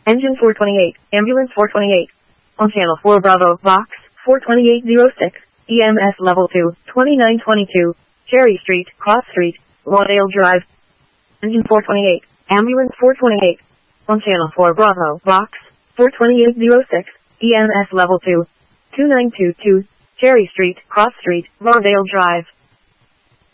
Engine 428, Ambulance 428. On Channel 4 Bravo, Box 42806, EMS Level 2, 2922, Cherry Street, Cross Street, Lawndale Drive. Engine 428, Ambulance 428. On Channel 4 Bravo, Box 42806, EMS Level 2, 2922, Cherry Street, Cross Street, Lawndale Drive.